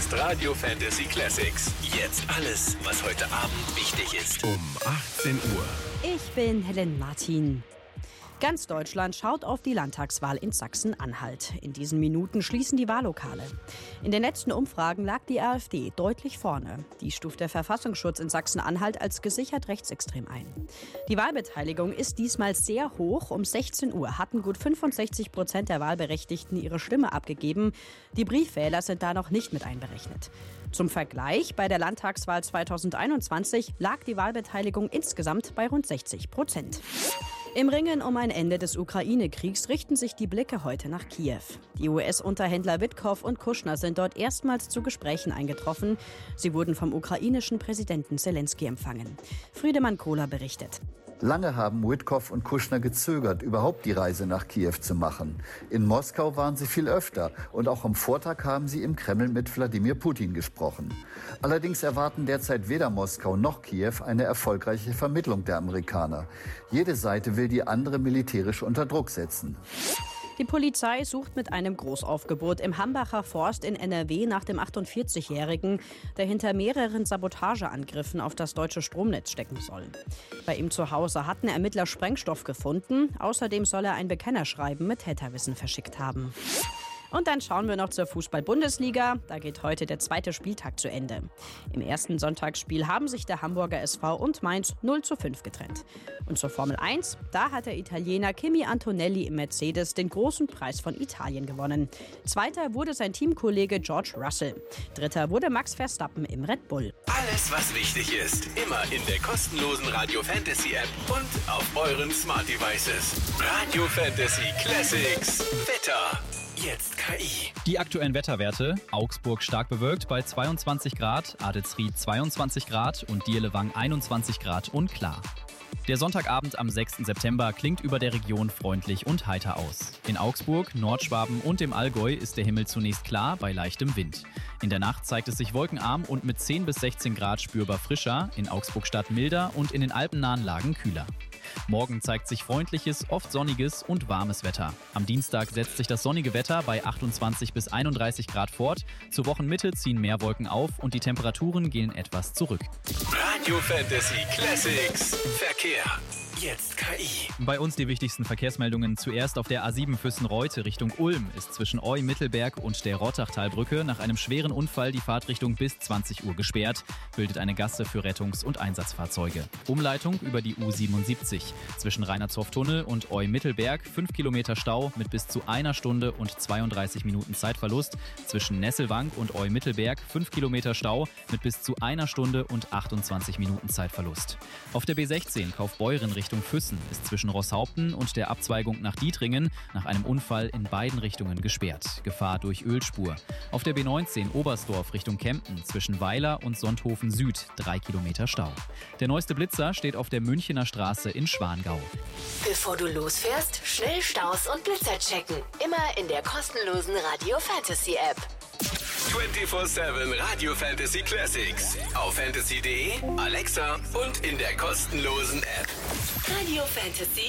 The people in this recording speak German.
ist Radio Fantasy Classics. Jetzt alles, was heute Abend wichtig ist. Um 18 Uhr. Ich bin Helen Martin. Ganz Deutschland schaut auf die Landtagswahl in Sachsen-Anhalt. In diesen Minuten schließen die Wahllokale. In den letzten Umfragen lag die AfD deutlich vorne. Die stuft der Verfassungsschutz in Sachsen-Anhalt als gesichert rechtsextrem ein. Die Wahlbeteiligung ist diesmal sehr hoch. Um 16 Uhr hatten gut 65% der Wahlberechtigten ihre Stimme abgegeben. Die Briefwähler sind da noch nicht mit einberechnet. Zum Vergleich, bei der Landtagswahl 2021 lag die Wahlbeteiligung insgesamt bei rund 60%. Im Ringen um ein Ende des Ukraine-Kriegs richten sich die Blicke heute nach Kiew. Die US-Unterhändler Witkow und Kushner sind dort erstmals zu Gesprächen eingetroffen. Sie wurden vom ukrainischen Präsidenten Zelensky empfangen. Friedemann Kohler berichtet. Lange haben Witkow und Kushner gezögert, überhaupt die Reise nach Kiew zu machen. In Moskau waren sie viel öfter und auch am Vortag haben sie im Kreml mit Wladimir Putin gesprochen. Allerdings erwarten derzeit weder Moskau noch Kiew eine erfolgreiche Vermittlung der Amerikaner. Jede Seite will die andere militärisch unter Druck setzen. Die Polizei sucht mit einem Großaufgebot im Hambacher Forst in NRW nach dem 48-Jährigen, der hinter mehreren Sabotageangriffen auf das deutsche Stromnetz stecken soll. Bei ihm zu Hause hatten Ermittler Sprengstoff gefunden. Außerdem soll er ein Bekennerschreiben mit Täterwissen verschickt haben. Und dann schauen wir noch zur Fußball-Bundesliga. Da geht heute der zweite Spieltag zu Ende. Im ersten Sonntagsspiel haben sich der Hamburger SV und Mainz 0:5 getrennt. Und zur Formel 1, da hat der Italiener Kimi Antonelli im Mercedes den großen Preis von Italien gewonnen. Zweiter wurde sein Teamkollege George Russell. Dritter wurde Max Verstappen im Red Bull. Alles, was wichtig ist, immer in der kostenlosen Radio Fantasy App und auf euren Smart Devices. Radio Fantasy Classics. Wetter. Jetzt KI. Die aktuellen Wetterwerte: Augsburg stark bewölkt bei 22 Grad, Adelsried 22 Grad und Dierlewang 21 Grad und klar. Der Sonntagabend am 6. September klingt über der Region freundlich und heiter aus. In Augsburg, Nordschwaben und dem Allgäu ist der Himmel zunächst klar bei leichtem Wind. In der Nacht zeigt es sich wolkenarm und mit 10 bis 16 Grad spürbar frischer, in Augsburg-Stadt milder und in den alpennahen Lagen kühler. Morgen zeigt sich freundliches, oft sonniges und warmes Wetter. Am Dienstag setzt sich das sonnige Wetter bei 28 bis 31 Grad fort. Zur Wochenmitte ziehen mehr Wolken auf und die Temperaturen gehen etwas zurück. Radio Fantasy Classics. Verkehr. Jetzt KI. Bei uns die wichtigsten Verkehrsmeldungen. Zuerst auf der A7 Füssen-Reute Richtung Ulm ist zwischen Eu-Mittelberg und der Rottachtalbrücke nach einem schweren Unfall die Fahrtrichtung bis 20 Uhr gesperrt. Bildet eine Gasse für Rettungs- und Einsatzfahrzeuge. Umleitung über die U77. Zwischen Rainerzow-Tunnel und Eu-Mittelberg 5 Kilometer Stau mit bis zu 1 Stunde und 32 Minuten Zeitverlust. Zwischen Nesselwank und Eu-Mittelberg 5 Kilometer Stau mit bis zu 1 Stunde und 28 Minuten Zeitverlust. Auf der B16 Kaufbeuren Richtung Füssen ist zwischen Rosshaupten und der Abzweigung nach Dietringen nach einem Unfall in beiden Richtungen gesperrt. Gefahr durch Ölspur. Auf der B19 Oberstdorf Richtung Kempten zwischen Weiler und Sonthofen Süd 3 Kilometer Stau. Der neueste Blitzer steht auf der Münchener Straße in Schwangau. Bevor du losfährst, schnell Staus und Blitzer checken. Immer in der kostenlosen Radio Fantasy App. 24/7 Radio Fantasy Classics. Auf fantasy.de, Alexa und in der kostenlosen App. Radio Fantasy